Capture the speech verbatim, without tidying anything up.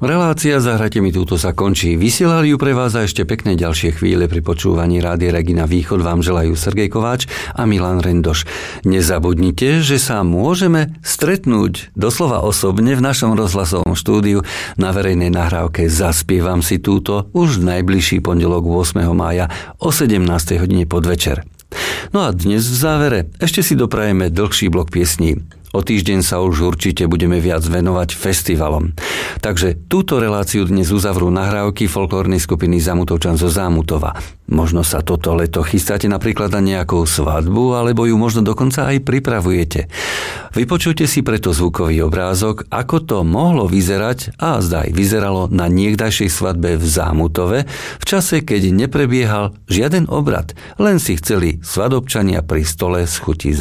Relácia Zahrajte mi túto sa končí. Vysielali ju pre vás a ešte pekné ďalšie chvíle pri počúvaní Rádia Regina Východ vám želajú Sergej Kováč a Milan Rendoš. Nezabudnite, že sa môžeme stretnúť doslova osobne v našom rozhlasovom štúdiu na verejnej nahrávke Zaspievam si túto už v najbližší pondelok ôsmeho mája o sedemnástej hodine podvečer. No a dnes v závere ešte si doprajeme dlhší blok piesní. O týždeň sa už určite budeme viac venovať festivalom. Takže túto reláciu dnes uzavrú nahrávky folklórnej skupiny Zamutovčan zo Zámutova. Možno sa toto leto chystáte napríklad na nejakú svadbu, alebo ju možno dokonca aj pripravujete. Vypočujte si preto zvukový obrázok, ako to mohlo vyzerať a zdaj vyzeralo na niekdajšej svadbe v Zámutove, v čase, keď neprebiehal žiaden obrad, len si chceli svadobčania pri stole schutiť